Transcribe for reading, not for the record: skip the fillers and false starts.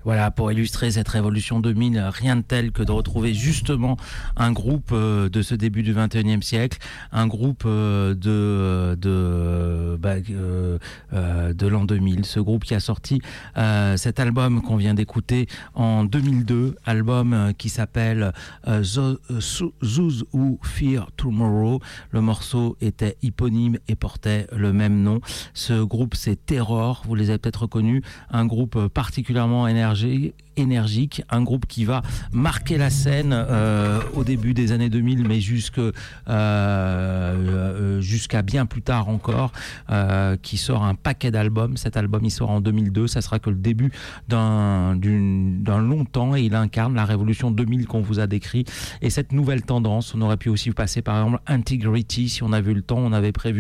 Voilà, pour illustrer cette révolution 2000, rien de tel que de retrouver justement un groupe de ce début du 21e siècle, un groupe de l'an 2000, ce groupe qui a sorti cet album qu'on vient d'écouter en 2002, album qui s'appelle Those Who Fear Tomorrow. Le morceau était éponyme et portait le même nom. Ce groupe, c'est Terror, vous les avez peut-être reconnus, un groupe particulièrement énergique, un groupe qui va marquer la scène au début des années 2000, mais jusqu'à bien plus tard encore, qui sort un paquet d'albums. Cet album, il sort en 2002, ça sera que le début d'un long temps, et il incarne la révolution 2000 qu'on vous a décrit, et cette nouvelle tendance. On aurait pu aussi passer par exemple Integrity, si on avait eu le temps, on avait prévu